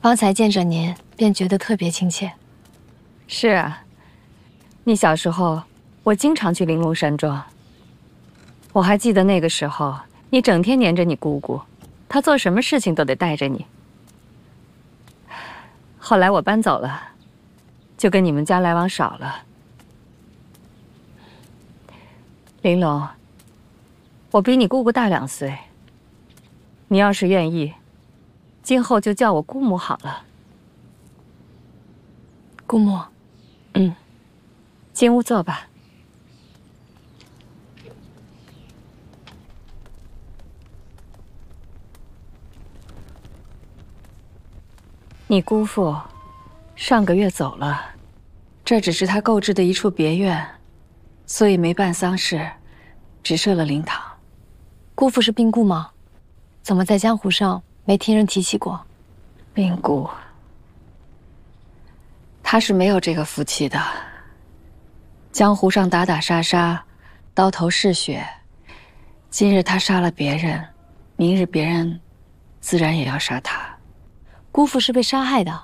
方才见着您，便觉得特别亲切。 是啊，你小时候，我经常去玲珑山庄。我还记得那个时候，你整天黏着你姑姑，她做什么事情都得带着你。后来我搬走了，就跟你们家来往少了。玲珑，我比你姑姑大2岁，你要是愿意，今后就叫我姑母好了。 姑母， 进屋坐吧。你姑父上个月走了，这只是他购置的一处别院，所以没办丧事，只设了灵堂。 姑父是病故吗？怎么在江湖上没听人提起过？ 病故，他是没有这个福气的。江湖上打打杀杀，刀头嗜血，今日他杀了别人，明日别人自然也要杀他。 姑父是被杀害的。